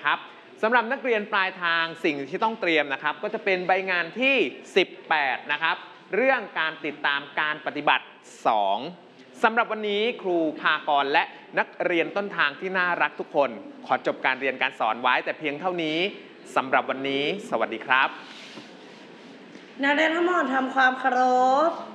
นะครับสำหรับนักเรียนปลายทางสิ่งที่ต้องเตรียมนะครับก็จะเป็นใบงานที่ 18 นะครับเรื่องการติดตามการปฏิบัติ 2 สำหรับวันนี้ครูภากรและนักเรียนต้นทางที่น่ารักทุกคนขอจบการเรียนการสอนไว้แต่เพียงเท่านี้สำหรับวันนี้สวัสดีครับนักเรียนทั้งหมดทำความเคารพ